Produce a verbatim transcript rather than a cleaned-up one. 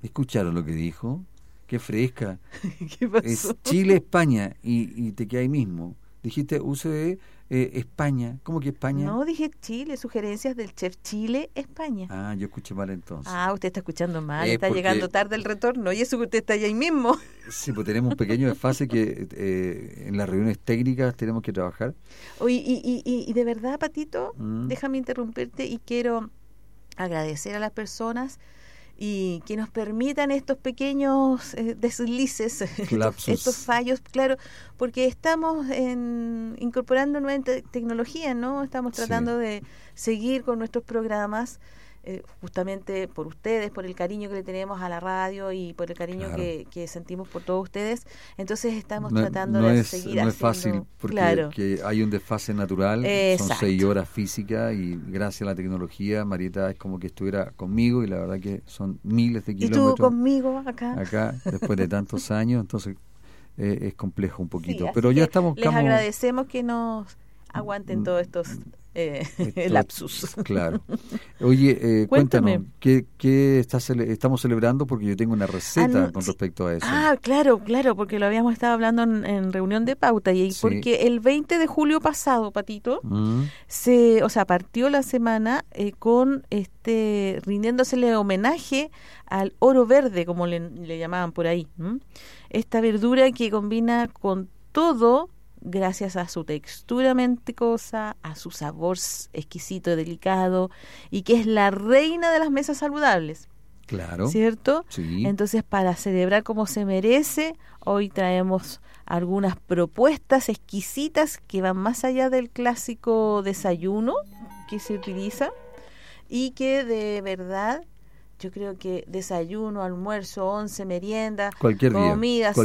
¿Escucharon lo que dijo? Qué fresca. ¿Qué pasó? Es Chile, España, y, y te queda ahí mismo. Dijiste U C B, eh, España. ¿Cómo que España? No, dije Chile, sugerencias del chef Chile, España. Ah, yo escuché mal entonces. Ah, usted está escuchando mal, Es está porque- llegando tarde el retorno, y eso que usted está ahí mismo. Sí, pues tenemos un pequeño desfase que eh, en las reuniones técnicas tenemos que trabajar. Oye, y, y, y, y de verdad, Patito, Mm. déjame interrumpirte y quiero agradecer a las personas y que nos permitan estos pequeños eh, deslices, estos, Lapsus. estos fallos, claro, porque estamos en, incorporando nueva te- tecnología, ¿no? Estamos Sí. tratando de seguir con nuestros programas, eh, justamente por ustedes, por el cariño que le tenemos a la radio y por el cariño Claro. que, que sentimos por todos ustedes. Entonces estamos No, tratando no de es, seguir no es haciendo... fácil porque claro. que hay un desfase natural, son Exacto. seis horas físicas y gracias a la tecnología Marieta es como que estuviera conmigo y la verdad que son miles de Y kilómetros tú conmigo acá. acá después de tantos años, entonces eh, es complejo un poquito, Sí, así pero ya que estamos... les estamos- agradecemos que nos aguanten todos estos eh, Esto- lapsus. Claro. Oye, eh, Cuéntame. cuéntanos, ¿qué, qué está cele- estamos celebrando? Porque yo tengo una receta Ah, no, con sí. respecto a eso. Ah, claro, claro, porque lo habíamos estado hablando en, en reunión de pauta y Sí. porque el veinte de julio pasado, Patito, Mm, se, o sea, partió la semana eh, con este rindiéndosele homenaje al oro verde, como le, le llamaban por ahí. ¿m? Esta verdura que combina con todo gracias a su textura mentecosa, a su sabor s- exquisito, delicado, y que es la reina de las mesas saludables, claro. ¿cierto? Sí. Entonces, para celebrar como se merece, hoy traemos algunas propuestas exquisitas que van más allá del clásico desayuno que se utiliza y que de verdad yo creo que desayuno, almuerzo, once, merienda, Cualquier día. comida,